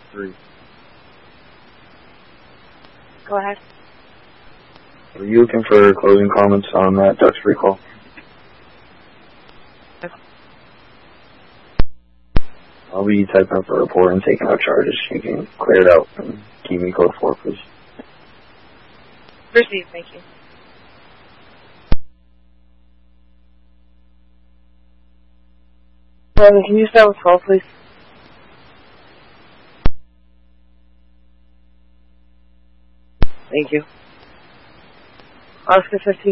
3. Go ahead. Are you looking for closing comments on that Ducks recall? Yes. I'll be typing up a report and taking out charges. You can clear it out and keep me code 4, please. Received, thank you. Can you start with 12, please? Thank you. Oscar 15.